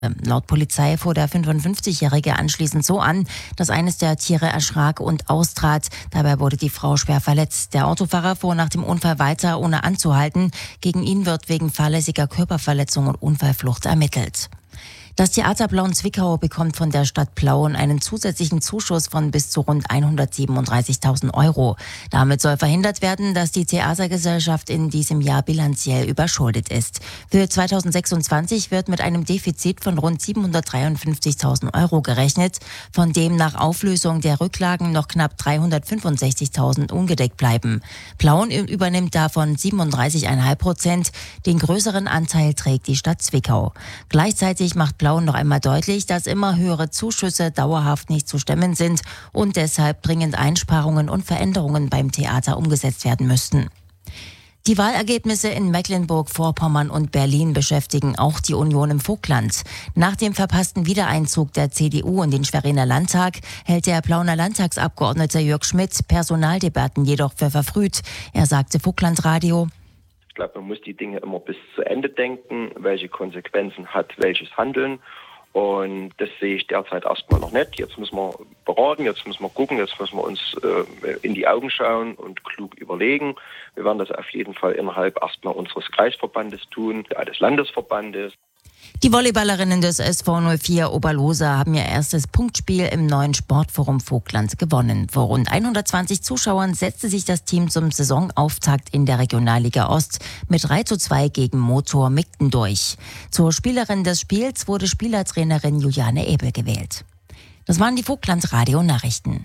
Laut Polizei fuhr der 55-Jährige anschließend so an, dass eines der Tiere erschrak und austrat. Dabei wurde die Frau schwer verletzt. Der Autofahrer fuhr nach dem Unfall weiter, ohne anzuhalten. Gegen ihn wird wegen fahrlässiger Körperverletzung und Unfallflucht ermittelt. Das Theater Plauen-Zwickau bekommt von der Stadt Plauen einen zusätzlichen Zuschuss von bis zu rund 137.000 Euro. Damit soll verhindert werden, dass die Theatergesellschaft in diesem Jahr bilanziell überschuldet ist. Für 2026 wird mit einem Defizit von rund 753.000 Euro gerechnet, von dem nach Auflösung der Rücklagen noch knapp 365.000 ungedeckt bleiben. Plauen übernimmt davon 37,5%. Den größeren Anteil trägt die Stadt Zwickau. Gleichzeitig macht Plauen noch einmal deutlich, dass immer höhere Zuschüsse dauerhaft nicht zu stemmen sind und deshalb dringend Einsparungen und Veränderungen beim Theater umgesetzt werden müssten. Die Wahlergebnisse in Mecklenburg-Vorpommern und Berlin beschäftigen auch die Union im Vogtland. Nach dem verpassten Wiedereinzug der CDU in den Schweriner Landtag hält der Plauener Landtagsabgeordnete Jörg Schmidt Personaldebatten jedoch für verfrüht. Er sagte Vogtlandradio: Ich glaube, man muss die Dinge immer bis zu Ende denken, welche Konsequenzen hat welches Handeln. Und das sehe ich derzeit erstmal noch nicht. Jetzt müssen wir beraten, jetzt müssen wir gucken, jetzt müssen wir uns in die Augen schauen und klug überlegen. Wir werden das auf jeden Fall innerhalb erstmal unseres Kreisverbandes tun, des Landesverbandes. Die Volleyballerinnen des SV 04 Oberlosa haben ihr erstes Punktspiel im neuen Sportforum Vogtland gewonnen. Vor rund 120 Zuschauern setzte sich das Team zum Saisonauftakt in der Regionalliga Ost mit 3:2 gegen Motor Migden durch. Zur Spielerin des Spiels wurde Spielertrainerin Juliane Ebel gewählt. Das waren die Vogtland-Radio-Nachrichten.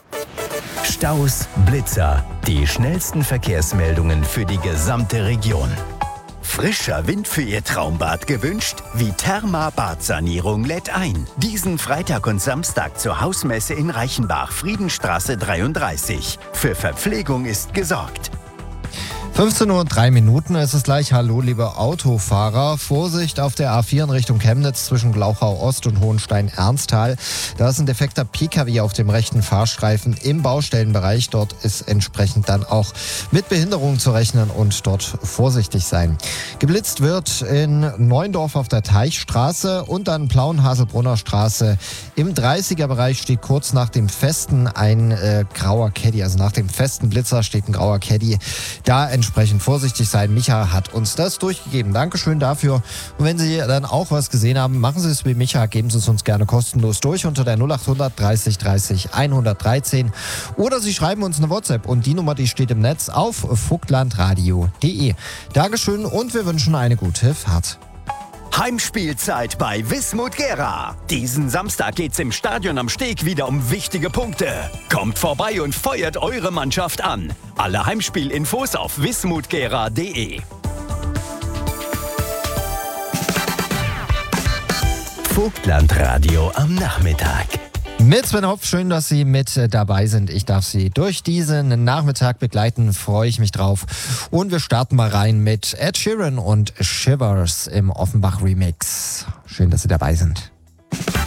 Staus, Blitzer, die schnellsten Verkehrsmeldungen für die gesamte Region. Frischer Wind für Ihr Traumbad gewünscht? Viterma Badsanierung lädt ein. Diesen Freitag und Samstag zur Hausmesse in Reichenbach, Friedenstraße 33. Für Verpflegung ist gesorgt. 15:03 Uhr, es ist gleich. Hallo, liebe Autofahrer. Vorsicht auf der A4 in Richtung Chemnitz zwischen Glauchau Ost und Hohenstein-Ernsthal. Da ist ein defekter Pkw auf dem rechten Fahrstreifen im Baustellenbereich. Dort ist entsprechend dann auch mit Behinderungen zu rechnen und dort vorsichtig sein. Geblitzt wird in Neuendorf auf der Teichstraße und dann Plauen-Haselbrunner Straße. Im 30er-Bereich steht kurz nach dem Festen ein grauer Caddy. Also nach dem festen Blitzer steht ein grauer Caddy. Da entsprechend vorsichtig sein. Micha hat uns das durchgegeben. Dankeschön dafür. Und wenn Sie dann auch was gesehen haben, machen Sie es wie Micha, geben Sie es uns gerne kostenlos durch unter der 0800 30 30 113 oder Sie schreiben uns eine WhatsApp und die Nummer, die steht im Netz auf vogtlandradio.de. Dankeschön und wir wünschen eine gute Fahrt. Heimspielzeit bei Wismut Gera. Diesen Samstag geht's im Stadion am Steg wieder um wichtige Punkte. Kommt vorbei und feuert eure Mannschaft an. Alle Heimspielinfos auf wismutgera.de. Vogtlandradio am Nachmittag. Mit Sven Hopf, schön, dass Sie mit dabei sind. Ich darf Sie durch diesen Nachmittag begleiten, freue ich mich drauf. Und wir starten mal rein mit Ed Sheeran und Shivers im Offenbach Remix. Schön, dass Sie dabei sind.